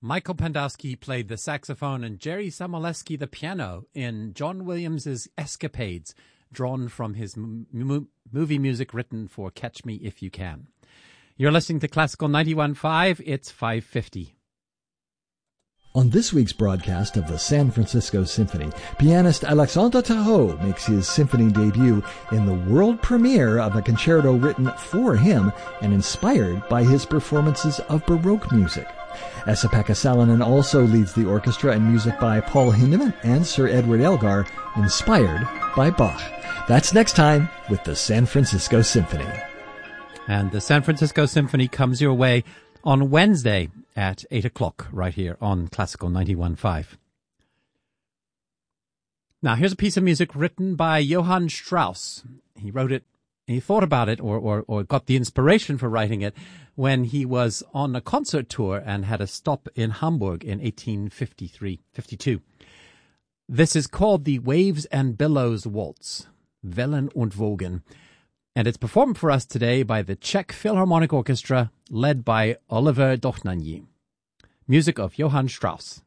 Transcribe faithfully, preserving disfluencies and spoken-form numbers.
Michael Pandowski played the saxophone and Jerry Samoleski the piano in John Williams' Escapades, drawn from his m- m- movie music written for Catch Me If You Can. You're listening to Classical ninety-one point five. It's five fifty. On this week's broadcast of the San Francisco Symphony, pianist Alexandre Tarot makes his symphony debut in the world premiere of a concerto written for him and inspired by his performances of Baroque music. Esa-Pekka Salonen also leads the orchestra in music by Paul Hindeman and Sir Edward Elgar, inspired by Bach. That's next time with the San Francisco Symphony. And the San Francisco Symphony comes your way on Wednesday at eight o'clock right here on Classical ninety-one point five. Now, here's a piece of music written by Johann Strauss. He wrote it, he thought about it, or, or, or got the inspiration for writing it when he was on a concert tour and had a stop in Hamburg in eighteen fifty-three, fifty-two. This is called the Waves and Billows Waltz, Wellen und Wogen. And it's performed for us today by the Czech Philharmonic Orchestra, led by Oliver Dochnanyi. Music of Johann Strauss.